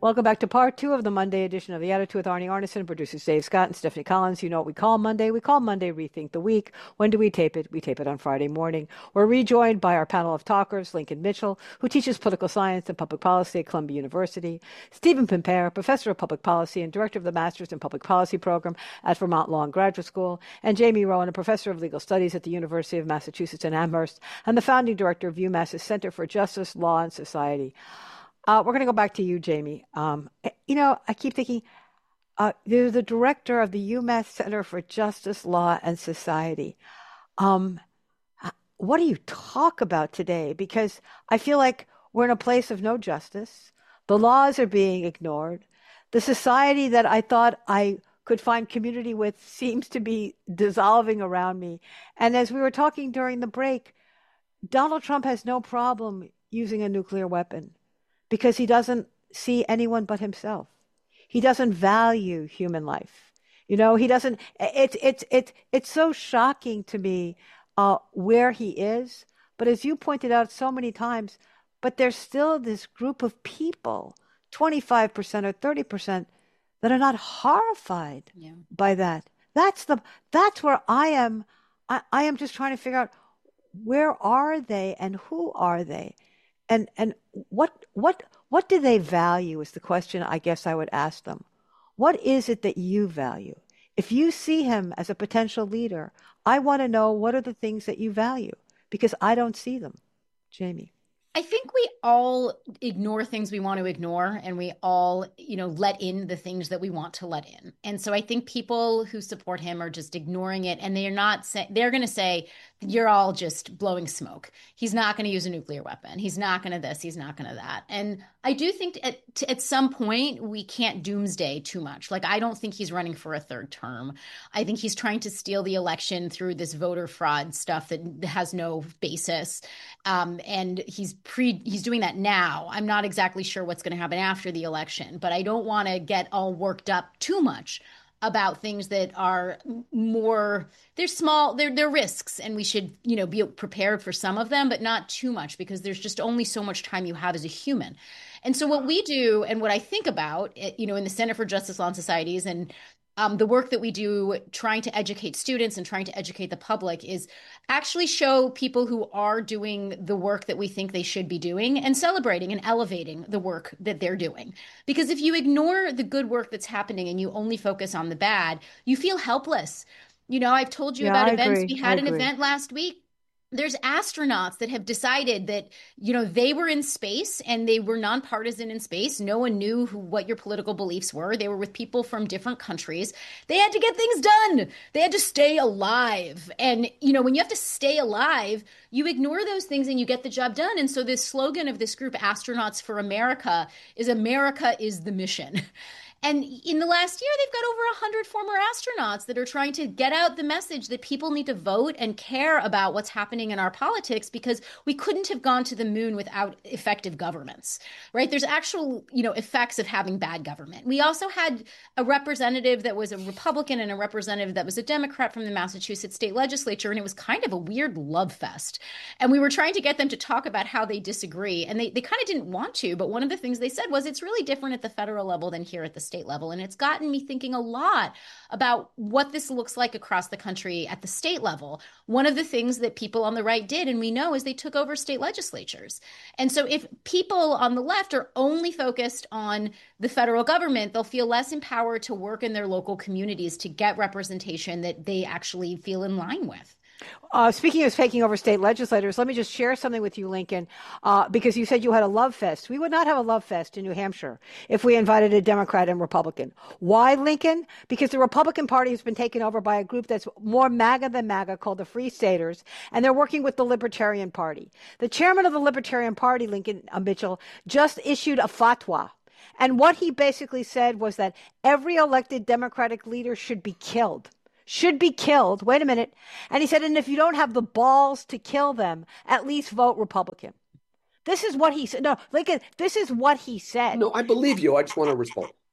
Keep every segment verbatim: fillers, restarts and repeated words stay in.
Welcome back to part two of the Monday edition of The Attitude with Arnie Arnesen, producers Dave Scott and Stephanie Collins. You know what we call Monday? We call Monday Rethink the Week. When do we tape it? We tape it on Friday morning. We're rejoined by our panel of talkers, Lincoln Mitchell, who teaches political science and public policy at Columbia University, Stephen Pimpere, professor of public policy and director of the Masters in Public Policy program at Vermont Law and Graduate School, and Jamie Rowan, a professor of legal studies at the University of Massachusetts in Amherst, and the founding director of UMass's Center for Justice, Law, and Society. Uh, we're going to go back to you, Jamie. Um, you know, I keep thinking, uh, you're the director of the UMass Center for Justice, Law, and Society. Um, what do you talk about today? Because I feel like we're in a place of no justice. The laws are being ignored. The society that I thought I could find community with seems to be dissolving around me. And as we were talking during the break, Donald Trump has no problem using a nuclear weapon, because he doesn't see anyone but himself. He doesn't value human life. You know, he doesn't, it's, it's, it's, it's so shocking to me uh, where he is. But as you pointed out so many times, but there's still this group of people, twenty-five percent or thirty percent, that are not horrified yeah. by that. That's the, that's where I am. I, I am just trying to figure out, where are they and who are they? And and what what what do they value is the question I guess I would ask them. What is it that you value? If you see him as a potential leader, I want to know, what are the things that you value? Because I don't see them. Jamie. I think we all ignore things we want to ignore, and we all, you know, let in the things that we want to let in. And so I think people who support him are just ignoring it, and they're not saying, they're going to say, you're all just blowing smoke. He's not going to use a nuclear weapon. He's not going to this. He's not going to that. And I do think at, at some point we can't doomsday too much. Like, I don't think he's running for a third term. I think he's trying to steal the election through this voter fraud stuff that has no basis. Um, and he's pre he's doing that now. I'm not exactly sure what's going to happen after the election, but I don't want to get all worked up too much about things that are more, they're small, they're, they're risks, and we should, you know, be prepared for some of them, but not too much, because there's just only so much time you have as a human. And so what we do, and what I think about, you know, in the Center for Justice, Law, and Societies, and Um, the work that we do trying to educate students and trying to educate the public, is actually show people who are doing the work that we think they should be doing, and celebrating and elevating the work that they're doing. Because if you ignore the good work that's happening and you only focus on the bad, you feel helpless. You know, I've told you yeah, about I events. Agree. We had I an agree. event last week. There's astronauts that have decided that, you know, they were in space, and they were nonpartisan in space. No one knew who, what your political beliefs were. They were with people from different countries. They had to get things done. They had to stay alive. And, you know, when you have to stay alive, you ignore those things and you get the job done. And so this slogan of this group, Astronauts for America, is America is the mission. And in the last year, they've got over one hundred former astronauts that are trying to get out the message that people need to vote and care about what's happening in our politics, because we couldn't have gone to the moon without effective governments, right? There's actual, you know, effects of having bad government. We also had a representative that was a Republican and a representative that was a Democrat from the Massachusetts state legislature, and it was kind of a weird love fest. And we were trying to get them to talk about how they disagree, and they, they kind of didn't want to, but one of the things they said was, it's really different at the federal level than here at the state level. And it's gotten me thinking a lot about what this looks like across the country at the state level. One of the things that people on the right did, and we know, is they took over state legislatures. And so if people on the left are only focused on the federal government, they'll feel less empowered to work in their local communities to get representation that they actually feel in line with. Uh, speaking of taking over state legislators, let me just share something with you, Lincoln, uh, because you said you had a love fest. We would not have a love fest in New Hampshire if we invited a Democrat and Republican. Why, Lincoln? Because the Republican Party has been taken over by a group that's more MAGA than MAGA, called the Free Staters, and they're working with the Libertarian Party. The chairman of the Libertarian Party, Lincoln uh, Mitchell, just issued a fatwa. And what he basically said was that every elected Democratic leader should be killed. should be killed. Wait a minute. And he said, and if you don't have the balls to kill them, at least vote Republican. This is what he said. No, Lincoln, this is what he said. No, I believe you. I just want to respond.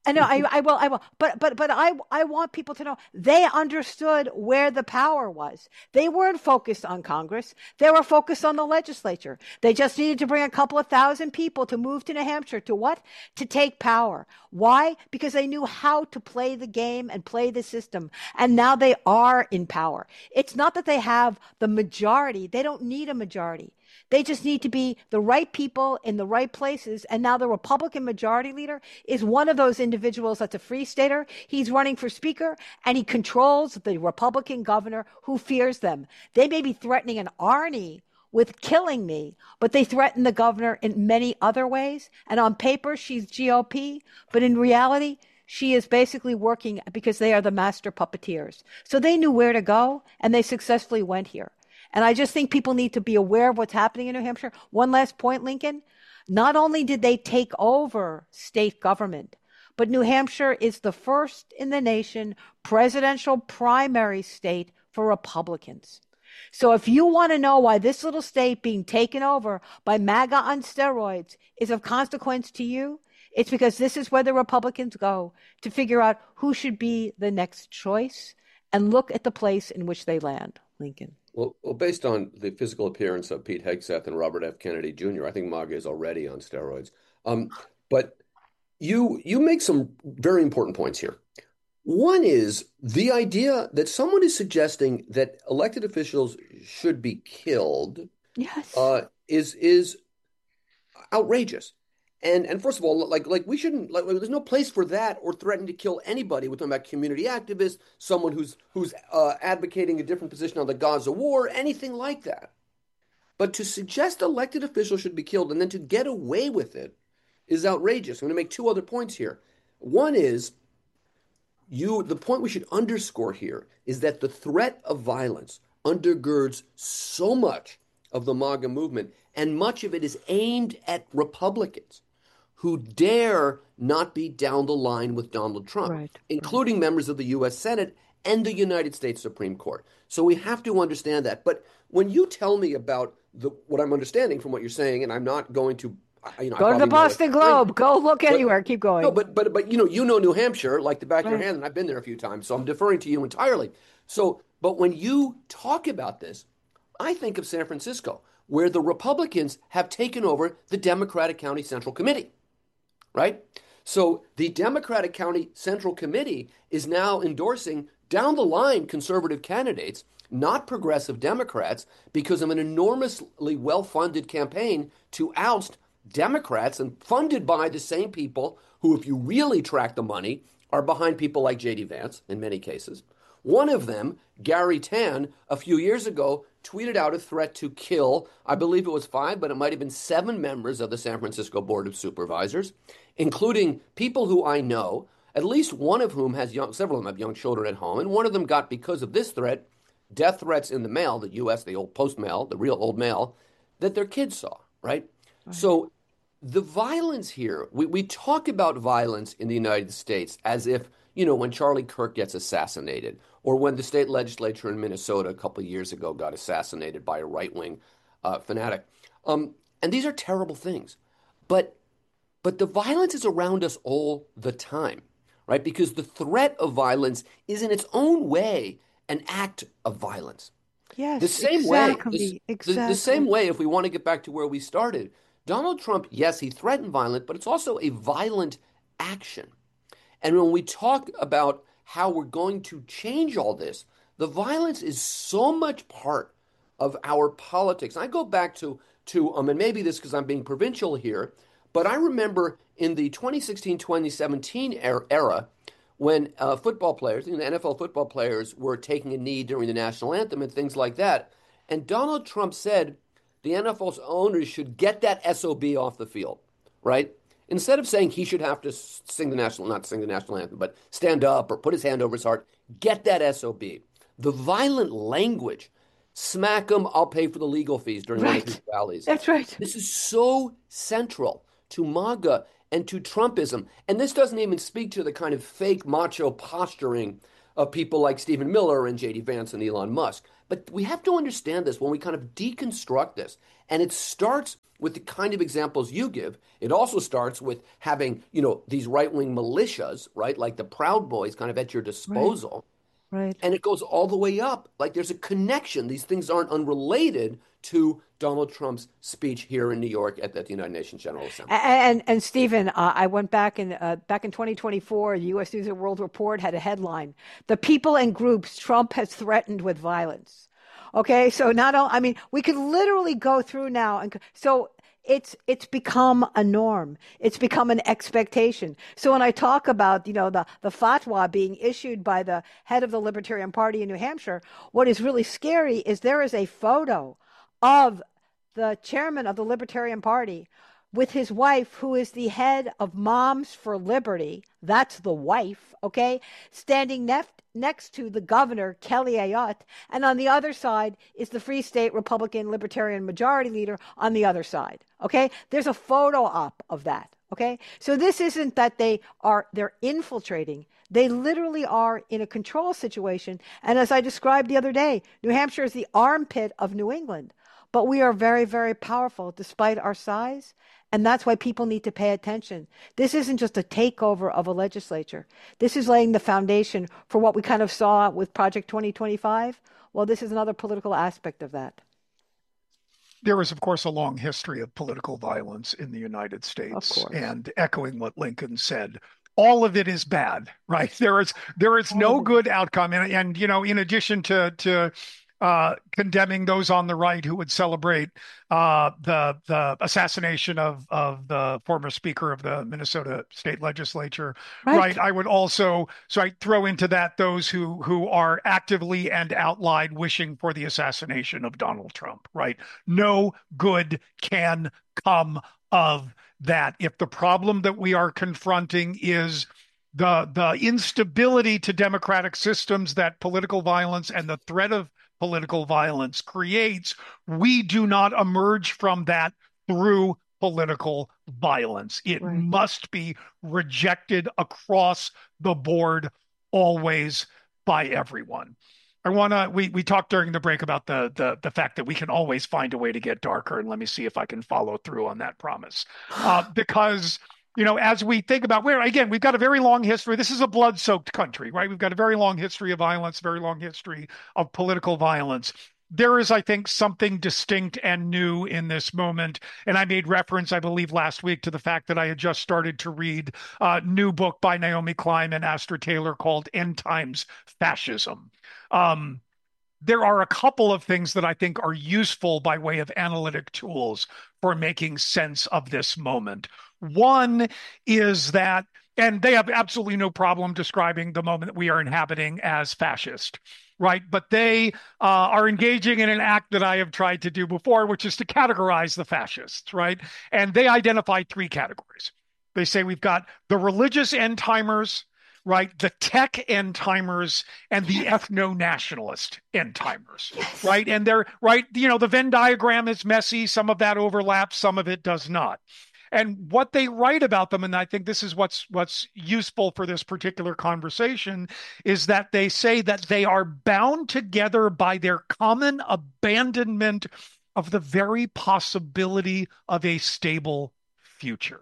I know, I, I will, I will, but but but I I want people to know they understood where the power was. They weren't focused on Congress. They were focused on the legislature. They just needed to bring a couple of thousand people to move to New Hampshire to what? To take power. Why? Because they knew how to play the game and play the system. And now they are in power. It's not that they have the majority. They don't need a majority. They just need to be the right people in the right places. And now the Republican majority leader is one of those individuals that's a free stater. He's running for speaker and he controls the Republican governor who fears them. They may be threatening an Arnie with killing me, but they threaten the governor in many other ways. And on paper, she's G O P, but in reality, she is basically working because they are the master puppeteers. So they knew where to go and they successfully went here. And I just think people need to be aware of what's happening in New Hampshire. One last point, Lincoln. Not only did they take over state government, but New Hampshire is the first in the nation presidential primary state for Republicans. So if you want to know why this little state being taken over by MAGA on steroids is of consequence to you, it's because this is where the Republicans go to figure out who should be the next choice and look at the place in which they land, Lincoln. Well, well, based on the physical appearance of Pete Hegseth and Robert F. Kennedy Junior, I think MAGA is already on steroids. Um, but you you make some very important points here. One is the idea that someone is suggesting that elected officials should be killed. Yes, uh, is is outrageous. And and first of all, like like we shouldn't like there's no place for that or threatening to kill anybody. We're talking about community activists, someone who's who's uh, advocating a different position on the Gaza war, anything like that. But to suggest elected officials should be killed and then to get away with it is outrageous. I'm going to make two other points here. One is you the point we should underscore here is that the threat of violence undergirds so much of the MAGA movement, and much of it is aimed at Republicans who dare not be down the line with Donald Trump, right, including right. members of the U S Senate and the United States Supreme Court. So we have to understand that. But when you tell me about the what I'm understanding from what you're saying, and I'm not going to, you know, go to the Boston Globe, go look but, anywhere, keep going. No, but but but you know, you know New Hampshire like the back right. of your hand, and I've been there a few times, so I'm deferring to you entirely. So, but when you talk about this, I think of San Francisco, where the Republicans have taken over the Democratic County Central Committee, right? So the Democratic County Central Committee is now endorsing down the line conservative candidates, not progressive Democrats, because of an enormously well-funded campaign to oust Democrats and funded by the same people who, if you really track the money, are behind people like J D Vance in many cases. One of them, Gary Tan, a few years ago, tweeted out a threat to kill, I believe it was five, but it might have been seven members of the San Francisco Board of Supervisors, including people who I know, at least one of whom has young, several of them have young children at home, and one of them got, because of this threat, death threats in the mail, the U S, the old post mail, the real old mail, that their kids saw, right? right. So the violence here, we, we talk about violence in the United States as if, you know, when Charlie Kirk gets assassinated, or when the state legislature in Minnesota a couple of years ago got assassinated by a right-wing uh, fanatic. Um, and these are terrible things. But but the violence is around us all the time, right? Because the threat of violence is in its own way an act of violence. Yes, the same exactly, way, this, exactly. The, the same way, if we want to get back to where we started, Donald Trump, yes, he threatened violence, but it's also a violent action. And when we talk about how we're going to change all this, the violence is so much part of our politics. I go back to, to um, and maybe this because I'm being provincial here, but I remember in the twenty sixteen twenty seventeen era when uh, football players, you know, N F L football players were taking a knee during the national anthem and things like that. And Donald Trump said the N F L's owners should get that S O B off the field, right? Instead of saying he should have to sing the national, not sing the national anthem, but stand up or put his hand over his heart, get that S O B. The violent language, smack him, I'll pay for the legal fees during right. one of his rallies. That's right. This is so central to MAGA and to Trumpism. And this doesn't even speak to the kind of fake macho posturing of people like Stephen Miller and J D Vance and Elon Musk. But we have to understand this when we kind of deconstruct this. And it starts with the kind of examples you give. It also starts with having, you know, these right-wing militias, right, like the Proud Boys kind of at your disposal. Right. Right. And it goes all the way up. Like there's a connection. These things aren't unrelated to Donald Trump's speech here in New York at, at the United Nations General Assembly. And and, and Stephen, uh, I went back in uh, back in twenty twenty-four. The U S News and World Report had a headline: "The people and groups Trump has threatened with violence." Okay, so not only, I mean, we could literally go through now, and so it's it's become a norm. It's become an expectation. So when I talk about, you know, the the fatwa being issued by the head of the Libertarian Party in New Hampshire, what is really scary is there is a photo of the chairman of the Libertarian Party with his wife, who is the head of Moms for Liberty. That's the wife, okay, standing next next to the governor, Kelly Ayotte, and on the other side is the Free State Republican Libertarian Majority Leader on the other side, okay? There's a photo op of that, okay? So this isn't that they are, they're infiltrating. They literally are in a control situation. And as I described the other day, New Hampshire is the armpit of New England. But we are very, very powerful despite our size. And that's why people need to pay attention. This isn't just a takeover of a legislature. This is laying the foundation for what we kind of saw with Project twenty twenty-five. Well, this is another political aspect of that. There is, of course, a long history of political violence in the United States. And echoing what Lincoln said, all of it is bad, right? There is there is no good outcome. And, and you know, in addition to to Uh, condemning those on the right who would celebrate uh, the the assassination of of the former Speaker of the Minnesota State Legislature, right? right? I would also so I throw into that those who who are actively and out loud wishing for the assassination of Donald Trump, right? No good can come of that. If the problem that we are confronting is the the instability to democratic systems that political violence and the threat of political violence creates, we do not emerge from that through political violence. It right. must be rejected across the board, always, by everyone. I want to, we, we talked during the break about the, the, the fact that we can always find a way to get darker. And let me see if I can follow through on that promise. Uh, because You know, as we think about where, again, we've got a very long history. This is a blood-soaked country, right? We've got a very long history of violence, very long history of political violence. There is, I think, something distinct and new in this moment. And I made reference, I believe, last week to the fact that I had just started to read a new book by Naomi Klein and Astra Taylor called End Times Fascism. Um, There are a couple of things that I think are useful by way of analytic tools for making sense of this moment. One is that, and they have absolutely no problem describing the moment that we are inhabiting as fascist, right? But they uh, are engaging in an act that I have tried to do before, which is to categorize the fascists, right? And they identify three categories. They say we've got the religious end-timers, right? The tech end-timers and the ethno-nationalist end-timers, yes. right? And they're, right, you know, the Venn diagram is messy. Some of that overlaps, some of it does not. And what they write about them, and I think this is what's what's useful for this particular conversation, is that they say that they are bound together by their common abandonment of the very possibility of a stable future.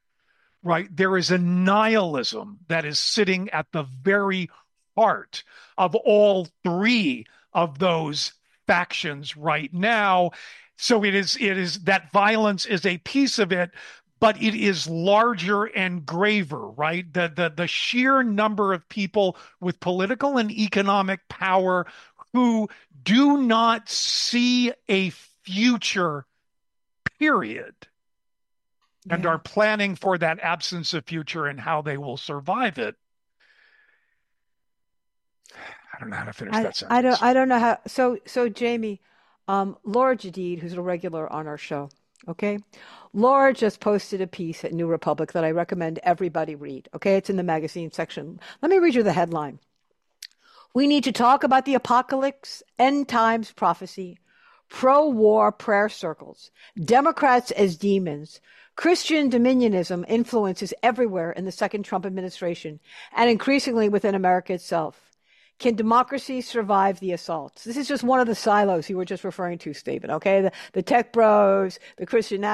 Right? There is a nihilism that is sitting at the very heart of all three of those factions right now. So it is, it is that violence is a piece of it, but it is larger and graver, right? The, the, the sheer number of people with political and economic power who do not see a future, period. And yeah. are planning for that absence of future and how they will survive it. I don't know how to finish I, that sentence. I don't. I don't know how. So, so Jamie, um, Laura Jadid, who's a regular on our show, okay, Laura just posted a piece at New Republic that I recommend everybody read. Okay, it's in the magazine section. Let me read you the headline. We need to talk about the apocalypse, end times prophecy, pro-war prayer circles, Democrats as demons. Christian dominionism influences everywhere in the second Trump administration and increasingly within America itself. Can democracy survive the assaults? This is just one of the silos you were just referring to, Stephen, okay? The, the tech bros, the Christian